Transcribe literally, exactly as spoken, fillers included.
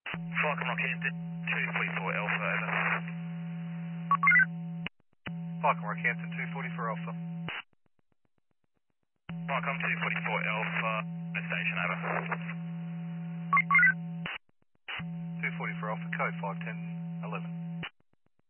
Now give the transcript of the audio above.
Falcon Rockhampton, two forty-four Alpha, over. Falcon Rockhampton, two forty-four Alpha. Falcon two forty-four Alpha, the station, over. two forty-four Alpha, code five ten.